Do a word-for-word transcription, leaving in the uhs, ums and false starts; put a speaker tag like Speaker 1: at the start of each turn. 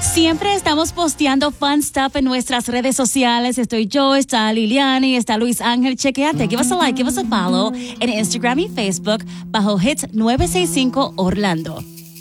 Speaker 1: Siempre estamos posteando fun stuff en nuestras redes sociales. Estoy yo, está Liliani, está Luis Ángel. Chequeate, give us a like, give us a follow en Instagram y Facebook bajo Hits nueve seis cinco Orlando.